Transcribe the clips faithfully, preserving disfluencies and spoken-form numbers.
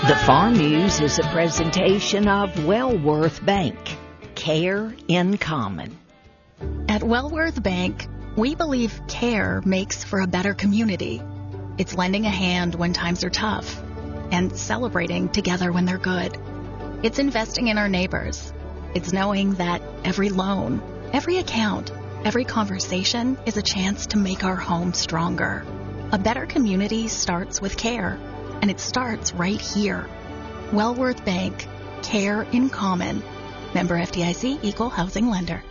The Farm News is a presentation of Wellworth Bank. Care in common. At Wellworth Bank, we believe care makes for a better community. It's lending a hand when times are tough and celebrating together when they're good. It's investing in our neighbors. It's knowing that every loan, every account, every conversation is a chance to make our home stronger. A better community starts with care, and it starts right here. Wellworth Bank. Care in common. Member F D I C, Equal Housing Lender.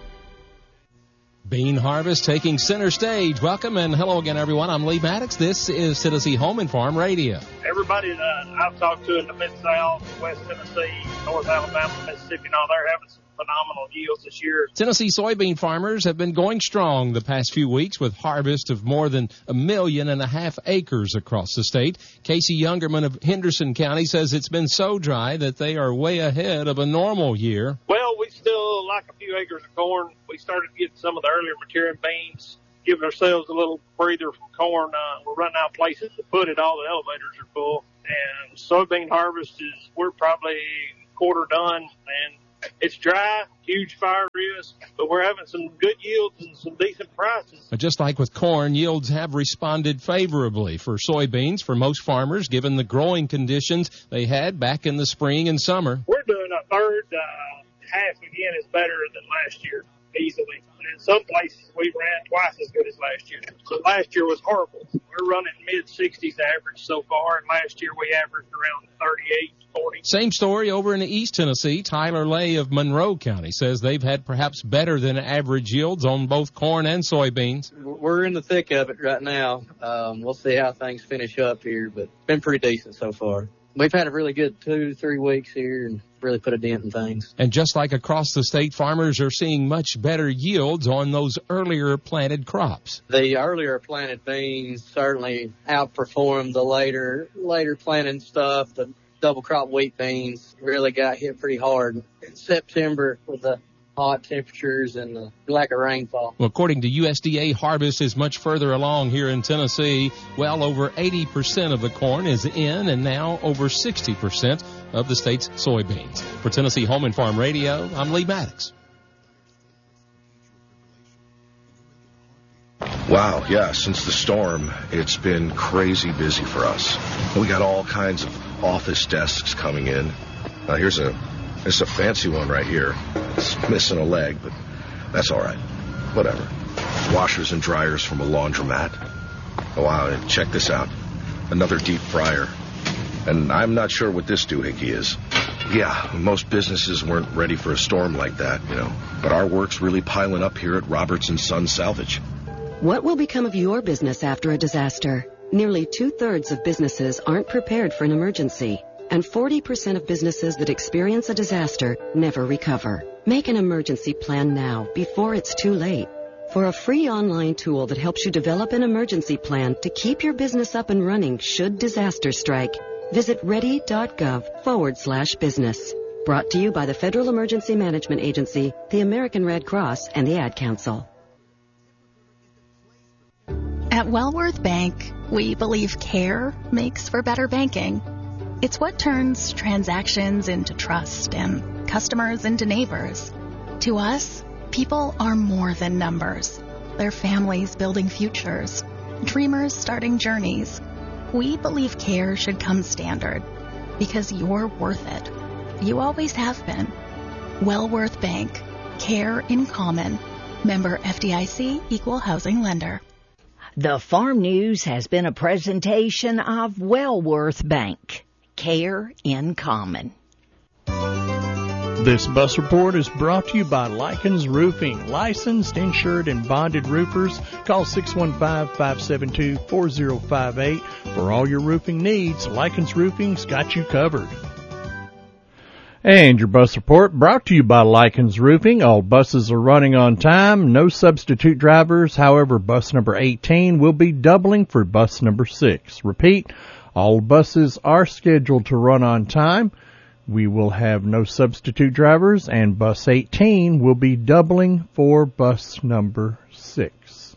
Bean harvest taking center stage. Welcome and hello again, everyone. I'm Lee Maddox. This is Tennessee Home and Farm Radio. Everybody that I've talked to in the Mid-South, West Tennessee, North Alabama, Mississippi, and all, they're having some phenomenal yields this year. Tennessee soybean farmers have been going strong the past few weeks with harvest of more than a million and a half acres across the state. Casey Youngerman of Henderson County says it's been so dry that they are way ahead of a normal year. Well, we still like a few acres of corn. We started getting some of the earlier maturing beans, giving ourselves a little breather from corn. Uh, we're running out of places to put it. All the elevators are full. And soybean harvest is, we're probably quarter done, and it's dry, huge fire risk, but we're having some good yields and some decent prices. Just like with corn, yields have responded favorably for soybeans for most farmers, given the growing conditions they had back in the spring and summer. We're doing a third uh, half again is better than last year, easily. And in some places, we ran twice as good as last year. So last year was horrible. We're running mid-sixties average so far, and last year we averaged around thirty-eight, forty. Same story over in East Tennessee. Tyler Lay of Monroe County says they've had perhaps better than average yields on both corn and soybeans. We're in the thick of it right now. Um, we'll see how things finish up here, but it's been pretty decent so far. We've had a really good two, three weeks here and really put a dent in things. And just like across the state, farmers are seeing much better yields on those earlier planted crops. The earlier planted beans certainly outperformed the later later planted stuff. The double crop wheat beans really got hit pretty hard in September with the hot temperatures and the lack of rainfall. Well, according to U S D A, harvest is much further along here in Tennessee. Well over eighty percent of the corn is in, and now over sixty percent of the state's soybeans. For Tennessee Home and Farm Radio, I'm Lee Maddox. Wow, yeah, since the storm, it's been crazy busy for us. We got all kinds of office desks coming in. Now, here's a This is a fancy one right here. It's missing a leg, but that's all right. Whatever. Washers and dryers from a laundromat. Oh, wow, and check this out. Another deep fryer. And I'm not sure what this doohickey is. Yeah, most businesses weren't ready for a storm like that, you know. But our work's really piling up here at Roberts and Son Salvage. What will become of your business after a disaster? Nearly two-thirds of businesses aren't prepared for an emergency. And forty percent of businesses that experience a disaster never recover. Make an emergency plan now, before it's too late. For a free online tool that helps you develop an emergency plan to keep your business up and running should disaster strike, visit ready.gov forward slash business. Brought to you by the Federal Emergency Management Agency, the American Red Cross, and the Ad Council. At Wellworth Bank, we believe care makes for better banking. It's what turns transactions into trust and customers into neighbors. To us, people are more than numbers. They're families building futures, dreamers starting journeys. We believe care should come standard because you're worth it. You always have been. Wellworth Bank. Care in common. Member F D I C, Equal Housing Lender. The Farm News has been a presentation of Wellworth Bank. Care in common. This bus report is brought to you by Likens Roofing. Licensed, insured, and bonded roofers. Call six one five, five seven two, four zero five eight. For all your roofing needs, Likens Roofing's got you covered. And your bus report brought to you by Likens Roofing. All buses are running on time. No substitute drivers. However, bus number eighteen will be doubling for bus number six. Repeat, all buses are scheduled to run on time. We will have no substitute drivers, and bus eighteen will be doubling for bus number six.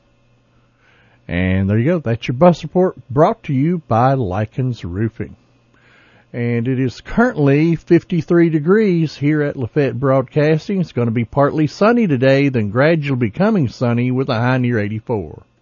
And there you go. That's your bus report brought to you by Likens Roofing. And it is currently fifty-three degrees here at Lafayette Broadcasting. It's going to be partly sunny today, then gradually becoming sunny with a high near eighty-four.